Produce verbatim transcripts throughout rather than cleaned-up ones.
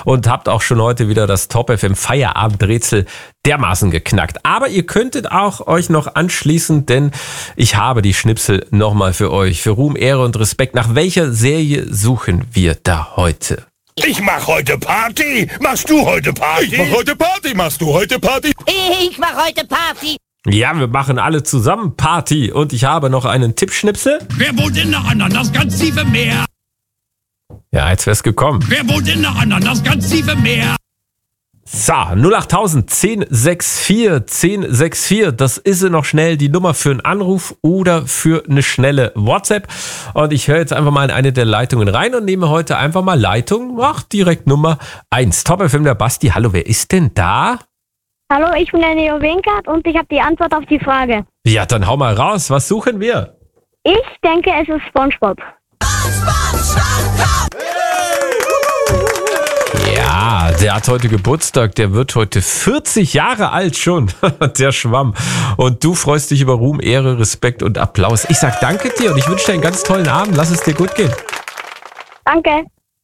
und habt auch schon heute wieder das Top F M Feierabendrätsel dermaßen geknackt. Aber ihr könntet auch euch noch anschließen, denn ich habe die Schnipsel nochmal für euch. Für Ruhm, Ehre und Respekt. Nach welcher Serie suchen wir da heute? Ich mach heute Party, machst du heute Party? Ich mach heute Party, machst du heute Party? Ich mach heute Party. Ja, wir machen alle zusammen Party. Und ich habe noch einen Tippschnipsel. Wer wohnt in der Ananas ganz tiefe Meer? Ja, jetzt wär's gekommen. Wer wohnt in der Ananas ganz tiefe Meer? So, null acht tausend zehn sechs vier zehn sechs vier, das ist sie noch schnell die Nummer für einen Anruf oder für eine schnelle WhatsApp. Und ich höre jetzt einfach mal in eine der Leitungen rein und nehme heute einfach mal Leitung, ach, direkt Nummer eins. Top F M, der Basti. Hallo, wer ist denn da? Hallo, ich bin der Neo Winkert und ich habe die Antwort auf die Frage. Ja, dann hau mal raus, was suchen wir? Ich denke, es ist SpongeBob. Ja, der hat heute Geburtstag, der wird heute vierzig Jahre alt schon, der Schwamm. Und du freust dich über Ruhm, Ehre, Respekt und Applaus. Ich sag danke dir und ich wünsche dir einen ganz tollen Abend. Lass es dir gut gehen. Danke.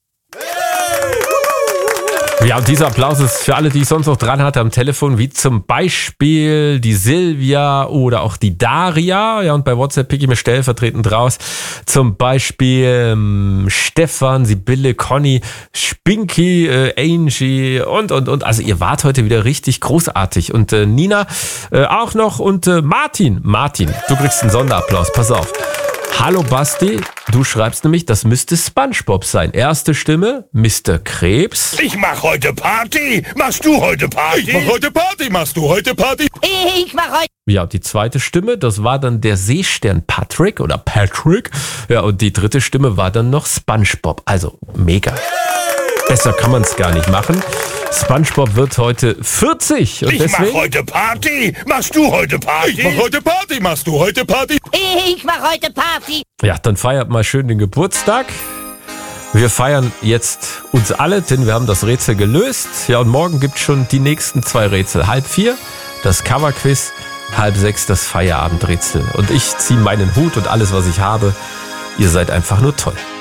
Ja, und dieser Applaus ist für alle, die ich sonst noch dran hatte am Telefon, wie zum Beispiel die Silvia oder auch die Daria. Ja, und bei WhatsApp pick ich mir stellvertretend raus. Zum Beispiel ähm, Stefan, Sibylle, Conny, Spinky, äh, Angie und, und, und. Also ihr wart heute wieder richtig großartig. Und äh, Nina äh, auch noch und äh, Martin. Martin, du kriegst einen Sonderapplaus. Pass auf. Hallo Basti, du schreibst nämlich, das müsste SpongeBob sein. Erste Stimme, Mister Krebs. Ich mach heute Party, machst du heute Party? Ich mach heute Party, machst du heute Party? Ich mach heute. Ja, die zweite Stimme, das war dann der Seestern Patrick oder Patrick. Ja, und die dritte Stimme war dann noch SpongeBob. Also mega. Besser kann man es gar nicht machen. SpongeBob wird heute vierzig. Und Ich deswegen, mach heute Party, machst du heute Party? Ich mach heute Party, machst du heute Party? Ich mach heute Party. ja, dann feiert mal schön den Geburtstag. Wir feiern jetzt uns alle, denn wir haben das Rätsel gelöst. Ja, und morgen gibt's schon die nächsten zwei Rätsel. Halb vier, das Coverquiz, halb sechs, das Feierabendrätsel. Und ich ziehe meinen Hut und alles, was ich habe. Ihr seid einfach nur toll.